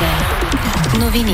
Новини.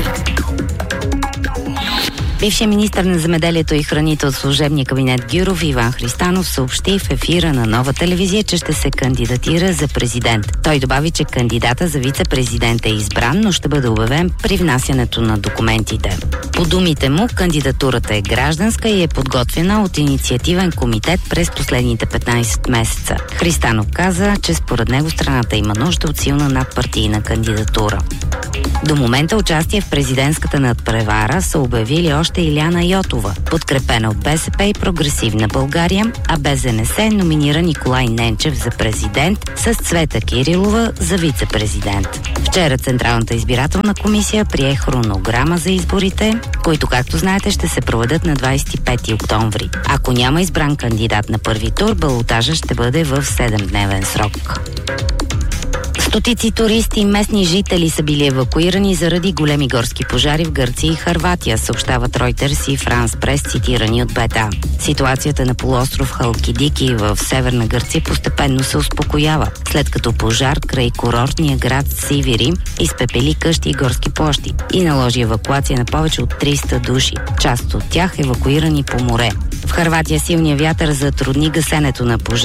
Бившият министър на земеделието и храните от служебния кабинет Гюров Иван Христанов съобщи в ефира на Нова телевизия, че ще се кандидатира за президент. Той добави, че кандидата за вице-президент е избран, но ще бъде обявен при внасянето на документите. По думите му, кандидатурата е гражданска и е подготвена от инициативен комитет през последните 15 месеца. Христанов каза, че според него страната има нужда от силна надпартийна кандидатура. До момента участие в президентската надпревара са обявили още Илияна Йотова, подкрепена от БСП и Прогресивна България, а БЗНС номинира Николай Ненчев за президент с Цвета Кирилова за вице-президент. Вчера Централната избирателна комисия прие хронограма за изборите, които, както знаете, ще се проведат на 25 октомври. Ако няма избран кандидат на първи тур, балотажа ще бъде в 7-дневен срок. Стотици туристи и местни жители са били евакуирани заради големи горски пожари в Гърция и Хърватия, съобщават Reuters и France Press, цитирани от БТА. Ситуацията на полуостров Халкидики в северна Гърция постепенно се успокоява, след като пожар край курортния град Сивири изпепели къщи и горски площи и наложи евакуация на повече от 300 души, част от тях евакуирани по море. В Хърватия силният вятър затрудни гасенето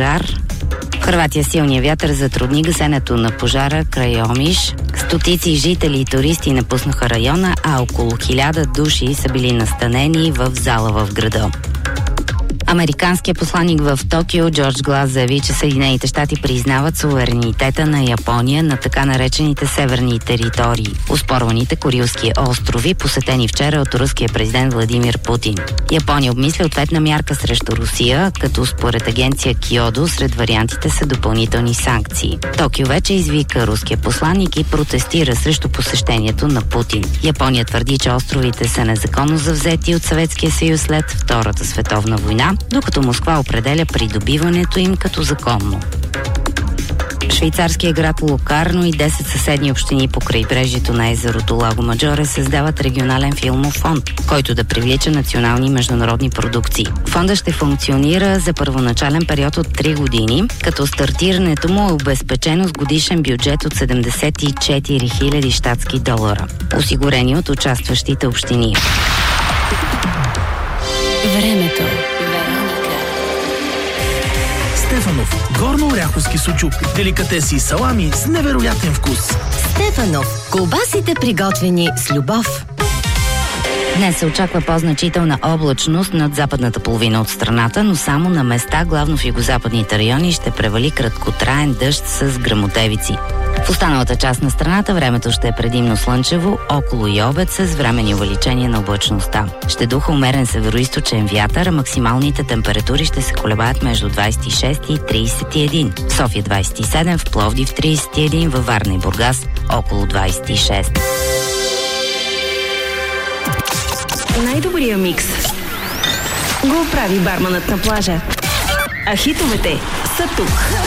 на пожара край Омиш. Стотици жители и туристи напуснаха района, а около 1000 души са били настанени в зала в града. Американският посланик в Токио Джордж Глас заяви, че Съединените щати признават суверенитета на Япония на така наречените северни територии, оспорваните Курилски острови, посетени вчера от руския президент Владимир Путин. Япония обмисля ответна мярка срещу Русия, като според агенция Киодо сред вариантите са допълнителни санкции. Токио вече извика руския посланик и протестира срещу посещението на Путин. Япония твърди, че островите са незаконно завзети от Съветския съюз след Втората световна война, докато Москва определя придобиването им като законно. Швейцарския град Локарно и 10 съседни общини по крайбрежието на езерото Лаго Маджоре създават регионален филмов фонд, който да привлича национални и международни продукции. Фондът ще функционира за първоначален период от 3 години, като стартирането му е обезпечено с годишен бюджет от 74 000 щатски долара, осигурени от участващите общини. Времето. Стефанов. Горно-оряховски сучук. Деликатеси и салами с невероятен вкус. Стефанов. Колбасите приготвени с любов. Днес се очаква по-значителна облачност над западната половина от страната, но само на места, главно в югозападните райони, ще превали краткотраен дъжд с гръмотевици. В останалата част на страната времето ще е предимно слънчево, около и обед с временни увеличения на облачността. Ще духа умерен североизточен вятър, а максималните температури ще се колебаят между 26 и 31. В София 27, в Пловдив 31, във Варна и Бургас около 26. Най-добрия микс го прави барманът на плажа. А хитовете са тук.